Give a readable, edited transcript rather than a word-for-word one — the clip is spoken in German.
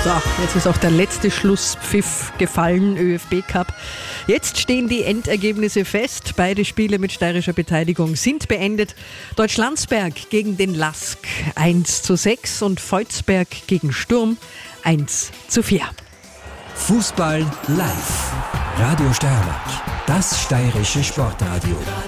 So, jetzt ist auch der letzte Schlusspfiff gefallen, ÖFB Cup. Jetzt stehen die Endergebnisse fest. Beide Spiele mit steirischer Beteiligung sind beendet. Deutschlandsberg gegen den LASK 1:6 und Volzberg gegen Sturm 1:4. Fußball live. Radio Steiermark, das steirische Sportradio.